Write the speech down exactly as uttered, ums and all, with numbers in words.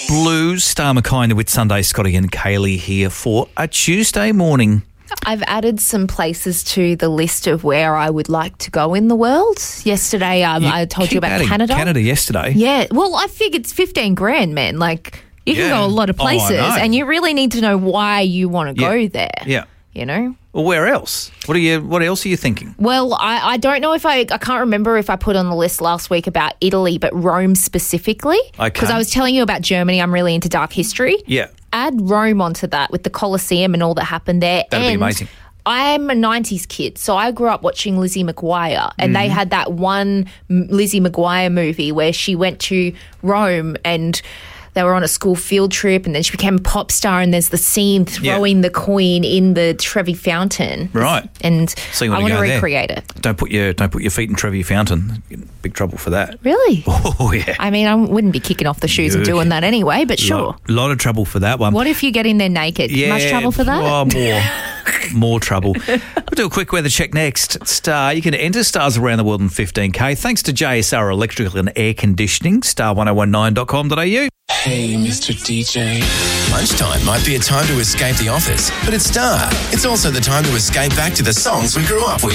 Blues, Star McKinder with Sunday Scotty and Kaylee here for a Tuesday morning. I've added some places to the list of where I would like to go in the world. Yesterday, um, You I told you keep about adding Canada. Canada yesterday. Yeah, well, I figured it's fifteen grand, man. Like, you Yeah. can go a lot of Oh, I places, know. and you really need to know why you want to Yeah. go there. Yeah. You know? Well, where else? What are you? What else are you thinking? Well, I, I don't know if I, I can't remember if I put on the list last week about Italy, but Rome specifically. Okay. Because I was telling you about Germany. I'm really into dark history. Yeah. Add Rome onto that with the Colosseum and all that happened there. That'd be And amazing. I'm a nineties kid, so I grew up watching Lizzie McGuire, and they had that one M- Lizzie McGuire movie where she went to Rome and they were on a school field trip, and then she became a pop star, and there's the scene throwing the coin in the Trevi Fountain. Right. And So you I wanna want to go there? recreate it. Don't put your don't put your feet in Trevi Fountain. Get in big trouble for that. Really? Oh yeah. I mean, I wouldn't be kicking off the shoes and Yeah. doing that anyway, but sure. Lot, lot of trouble for that one. What if you get in there naked? Yeah, Much trouble for that? Oh, more. More trouble. We'll do a quick weather check next. Star, you can enter Stars Around the World in fifteen K thanks to J S R Electrical and Air Conditioning, star ten nineteen dot com dot a u. Hey, Mister D J. Lunchtime might be a time to escape the office, but at Star, it's also the time to escape back to the songs we grew up with.